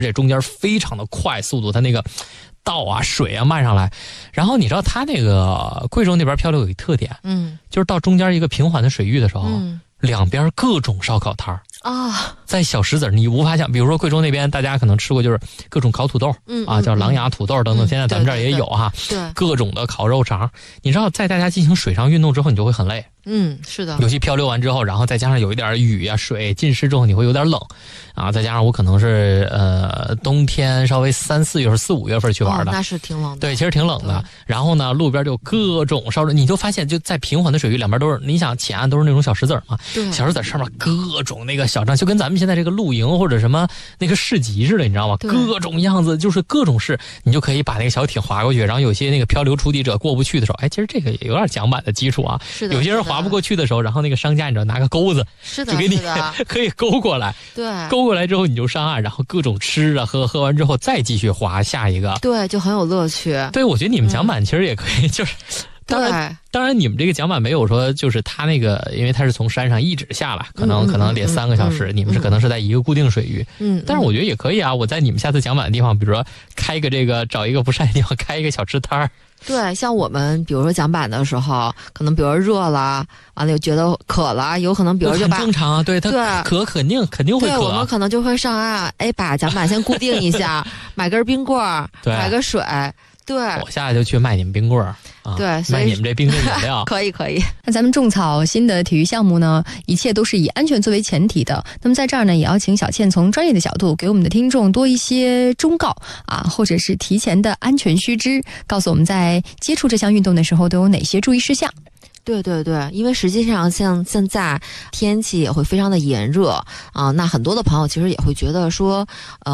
这中间非常的快速度，它那个道啊水啊漫上来。然后你知道它那个贵州那边漂流有一特点，就是到中间一个平缓的水域的时候，两边各种烧烤摊儿啊， 在小石子你无法想，比如说贵州那边大家可能吃过就是各种烤土豆，叫狼牙土豆等等，现在咱们这儿也有哈， 对， 各种的烤肉肠。你知道在大家进行水上运动之后，你就会很累。 是的， 尤其漂流完之后，然后再加上有一点雨呀、水浸湿之后，你会有点冷啊。再加上我可能是冬天稍微3、4月份、4、5月份去玩的， 那是挺冷的。 对，其实挺冷的。然后呢，路边就各种烧着，你就发现就在平缓的水域两边都是，你想前岸都是那种小石子嘛， 对， 小石子上面各种那个小站，就跟咱们现在这个露营或者什么那个市集似的，你知道吗？各种样子，就是各种事，你就可以把那个小艇划过去。然后有些那个漂流出地者过不去的时候，其实这个也有点桨板的基础啊。 是的， 有些人划不过去的时候，然后那个商家你知道拿个钩子，就给你可以勾过来。 对， 勾过来之后你就上岸，然后各种吃啊喝完之后再继续划下一个。 对，就很有乐趣。 对，我觉得你们桨板其实也可以，就是当然你们这个桨板没有说就是它那个，因为它是从山上一直下来，可能得3个小时，你们可能是在一个固定水域。但是我觉得也可以啊，我在你们下次桨板的地方，比如说开个找一个不晒的地方开一个小吃摊儿。 对，像我们比如说桨板的时候，可能比如说热了，完了又觉得渴了，有可能比如就把很正常啊，对，它渴肯定会渴。 对，我们可能就会上岸，把桨板先固定一下，买根冰棍儿，买个水。对， 我下来就去卖你们冰棍儿啊， 对， 卖你们这冰镇饮料。 可以。 那咱们种草新的体育项目呢，一切都是以安全作为前提的。那么在这儿呢，也要请小倩从专业的角度给我们的听众多一些忠告啊，或者是提前的安全须知，告诉我们在接触这项运动的时候都有哪些注意事项。 对，因为实际上像现在天气也会非常的炎热啊，那很多的朋友其实也会觉得说，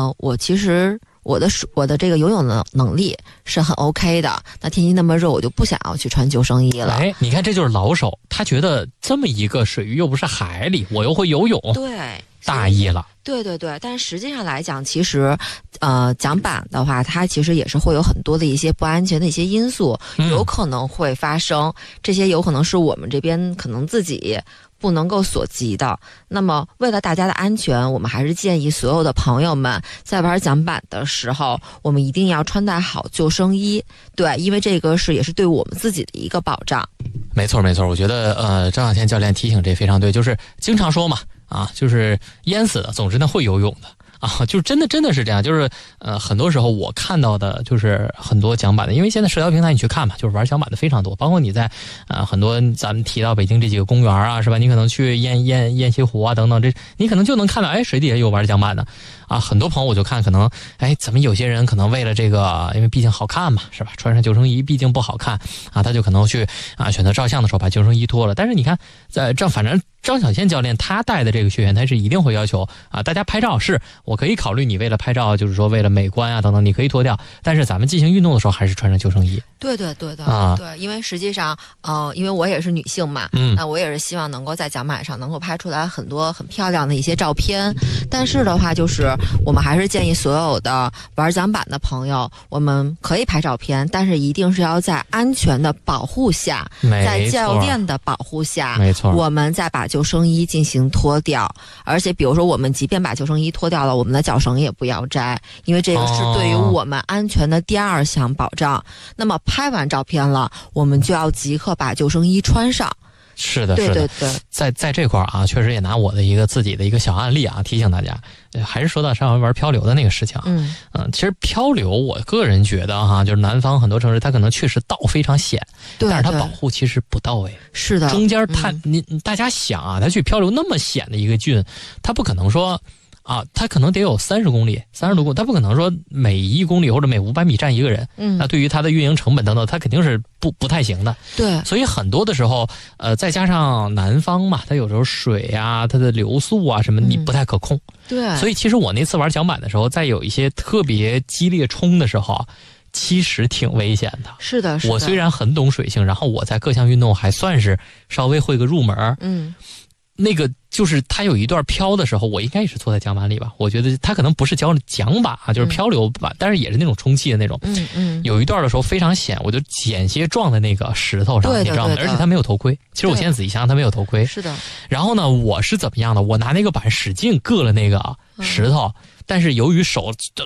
我的这个游泳的能力是很 OK 的，那天气那么热，我就不想要去穿救生衣了。 你看这就是老手，他觉得这么一个水域又不是海里，我又会游泳， 对， 大意了。 对，但实际上来讲，其实，桨板的话，它其实也是会有很多的一些不安全的一些因素，有可能会发生，这些有可能是我们这边可能自己不能够所及的。那么为了大家的安全，我们还是建议所有的朋友们在玩桨板的时候，我们一定要穿戴好救生衣。对，因为这个也是对我们自己的一个保障。 没错，我觉得张小倩教练提醒这非常对，就是经常说嘛，就是淹死的总之呢会游泳的。就真的是这样，就是很多时候我看到的就是很多桨板的，因为现在社交平台你去看嘛，就是玩桨板的非常多，包括你在很多咱们提到北京这几个公园啊，是吧？你可能去雁栖湖啊等等，这你可能就能看到，水底下有玩桨板的啊。很多朋友我就看可能怎么有些人可能为了这个，因为毕竟好看嘛，是吧？穿上救生衣毕竟不好看啊，他就可能去选择照相的时候把救生衣脱了。但是你看反正张小倩教练他带的这个学员，他是一定会要求大家拍照，是我可以考虑你为了拍照，就是说为了美观啊等等，你可以脱掉，但是咱们进行运动的时候还是穿上救生衣。 对，因为实际上因为我也是女性嘛，那我也是希望能够在桨板上能够拍出来很多很漂亮的一些照片。但是的话，就是我们还是建议所有的玩桨板的朋友，我们可以拍照片，但是一定是要在安全的保护下，在教练的保护下， 没错， 我们再把救生衣进行脱掉。而且比如说我们即便把救生衣脱掉了，我们的脚绳也不要摘，因为这个是对于我们安全的第2项保障。那么拍完照片了，我们就要即刻把救生衣穿上。 是的， 对， 在这块确实也拿我的自己的一个小案例提醒大家，还是说到上回玩漂流的那个事情。其实漂流我个人觉得就是南方很多城市它可能确实道非常险，但是它保护其实不到位。 是的， 中间大家想他去漂流那么险的一个郡，他不可能说他可能得有30公里，30多公里，他不可能说每1公里或者每500米站一个人。那对于他的运营成本等等，他肯定是不太行的。 对， 所以很多的时候，再加上南方嘛，它有时候水啊，它的流速啊什么，你不太可控。 对， 所以其实我那次玩桨板的时候，在有一些特别激烈冲的时候，其实挺危险的。 是的， 我虽然很懂水性，然后我在各项运动还算是稍微会个入门。那个就是他有一段漂的时候，我应该也是坐在桨板里吧，我觉得他可能不是桨板就是漂流板，但是也是那种充气的那种。有一段的时候非常险，我就险些撞在那个石头上，你知道吗？而且他没有头盔，其实我现在仔细想想他没有头盔。 是的。 然后呢，我是怎么样的？我拿那个板使劲硌了那个石头， 但是由于手